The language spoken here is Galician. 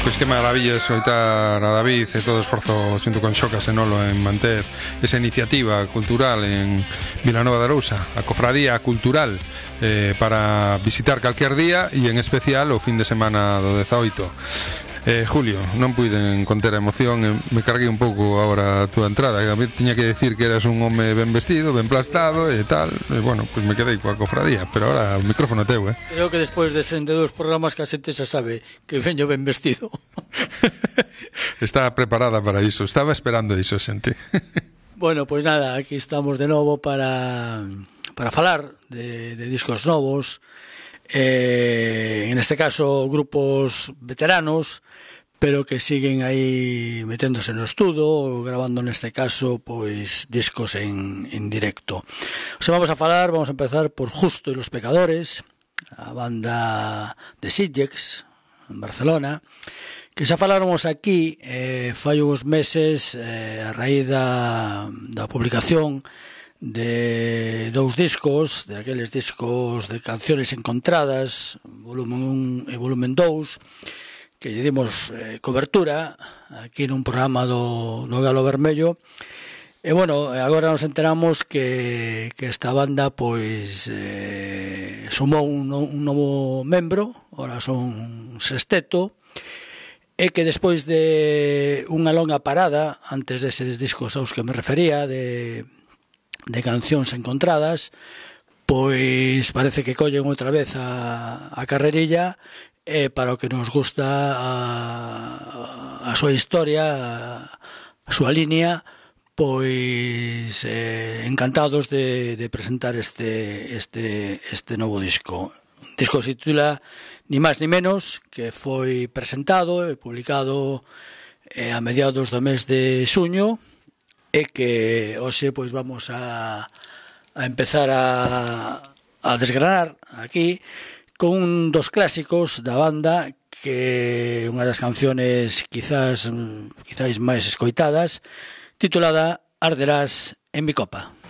Pois que maravilla escoitar a David e todo o esforzo xunto con Xocas e Nolo en manter esa iniciativa cultural en Vilanova de Arousa, a cofradía cultural, para visitar calquer día e en especial o fin de semana do 18. Julio, non puiden conter a emoción e me carguei un pouco agora a túa entrada. A mí tiña que decir que eras un home ben vestido, ben plastado e tal, e bueno, pois me quedei coa cofradía, pero ahora o micrófono teu, Creo que despois de 62 programas que a xente xa sabe que veño ben vestido. Está preparada para iso, estaba esperando iso, xente. Bueno, pois nada, aquí estamos de novo para falar de discos novos, en este caso grupos veteranos, pero que siguen aí meténdose no estudo, grabando neste caso pois discos en directo. O sea, vamos a empezar por Justo y los Pecadores, a banda de Sitges, en Barcelona, que xa faláramos aquí fai uns meses a raíz da publicación de dous discos, de aqueles discos de canciones encontradas, volumen 1 e volumen 2, que lle dimos cobertura aquí nun programa do Galo Vermello. E bueno, agora nos enteramos que esta banda pois sumou un novo membro, agora son un sexteto, e que despois de unha longa parada antes deses discos aos que me refería de cancións encontradas, pois parece que collen outra vez a carrerilla para o que nos gusta a súa historia, a súa línea, pois encantados de presentar este novo disco. O disco se titula ni máis ni menos, que foi presentado e publicado a mediados do mes de xuño, e que hoxe pois vamos a empezar a desgranar aquí con un dos clásicos da banda, que é unha das canciones quizás máis escoitadas, titulada Arderás en mi copa.